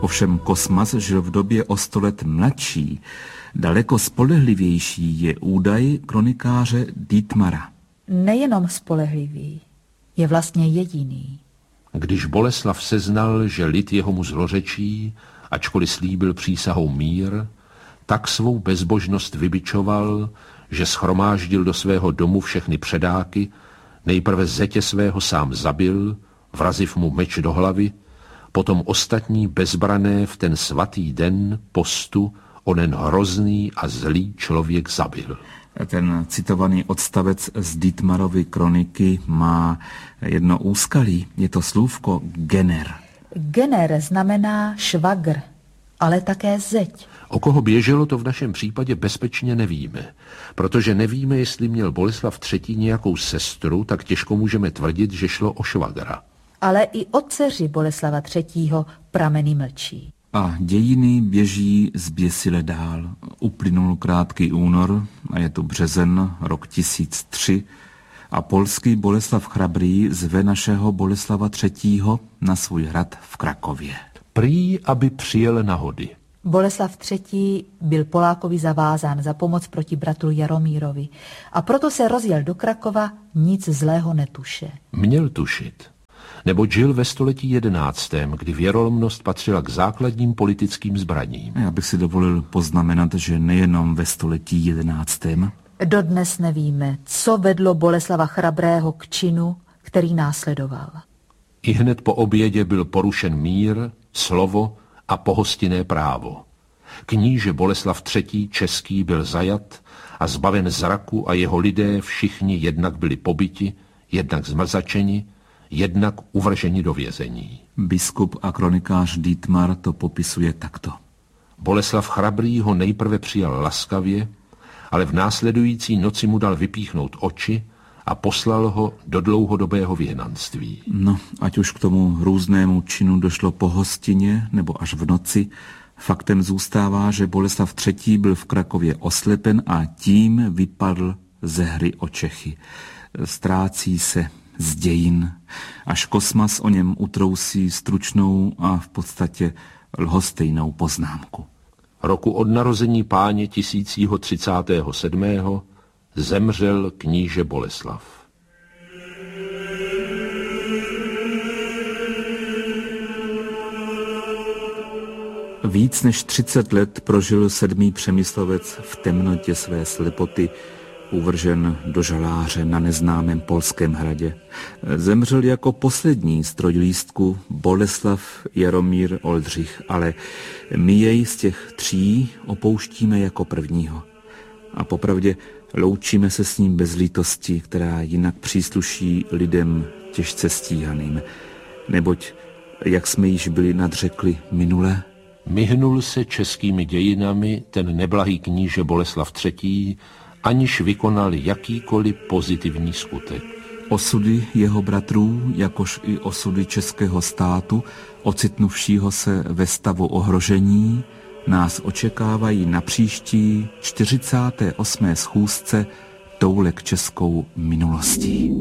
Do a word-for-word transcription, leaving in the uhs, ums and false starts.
Ovšem Kosmas žil v době o sto let mladší. Daleko spolehlivější je údaj kronikáře Dietmara. Nejenom spolehlivý, je vlastně jediný. Když Boleslav seznal, že lid jeho mu zlořečí, ačkoliv slíbil přísahou mír, tak svou bezbožnost vybičoval, že shromáždil do svého domu všechny předáky, nejprve zetě svého sám zabil, vraziv mu meč do hlavy, potom ostatní bezbrané v ten svatý den postu onen hrozný a zlý člověk zabil. Ten citovaný odstavec z Dietmarovy kroniky má jedno úskalí. Je to slůvko gener. Gener znamená švagr, ale také zeď. O koho běželo, to v našem případě bezpečně nevíme. Protože nevíme, jestli měl Boleslav třetí nějakou sestru, tak těžko můžeme tvrdit, že šlo o švagra. Ale i o dceři Boleslava třetího prameny mlčí. A dějiny běží zběsile dál. Uplynul krátký únor a je to březen, rok tisíc tři, a polský Boleslav Chrabrý zve našeho Boleslava třetího na svůj hrad v Krakově. Prý, aby přijel na hody. Boleslav třetí byl Polákovi zavázán za pomoc proti bratru Jaromírovi a proto se rozjel do Krakova nic zlého netuše. Měl tušit, neboť žil ve století jedenáctém, kdy věrolomnost patřila k základním politickým zbraním. Já bych si dovolil poznamenat, že nejenom ve století jedenáctém. Dodnes nevíme, co vedlo Boleslava Chrabrého k činu, který následoval. I hned po obědě byl porušen mír, slovo a pohostinné právo. Kníže Boleslav třetí český byl zajat a zbaven zraku a jeho lidé všichni jednak byli pobiti, jednak zmrzačeni, jednak uvrženi do vězení. Biskup a kronikář Dietmar to popisuje takto. Boleslav Chrabrý ho nejprve přijal laskavě, ale v následující noci mu dal vypíchnout oči a poslal ho do dlouhodobého vyhnanství. No, ať už k tomu různému činu došlo po hostině nebo až v noci, faktem zůstává, že Boleslav třetí byl v Krakově oslepen a tím vypadl ze hry o Čechy. Ztrácí se z dějin, až Kosmas o něm utrousí stručnou a v podstatě lhostejnou poznámku. Roku od narození páně tisícího třicátého sedmého zemřel kníže Boleslav. Víc než třicet let prožil sedmý Přemyslovec v temnotě své slepoty, uvržen do žaláře na neznámém polském hradě. Zemřel jako poslední z trojlístku Boleslav Jaromír Oldřich, ale my jej z těch tří opouštíme jako prvního. A popravdě loučíme se s ním bez lítosti, která jinak přísluší lidem těžce stíhaným. Neboť, jak jsme již byli nadřekli minule, myhnul se českými dějinami ten neblahý kníže Boleslav třetí, aniž vykonal jakýkoliv pozitivní skutek. Osudy jeho bratrů, jakož i osudy českého státu, ocitnuvšího se ve stavu ohrožení, nás očekávají na příští čtyřicáté osmé schůzce Toulek českou minulostí.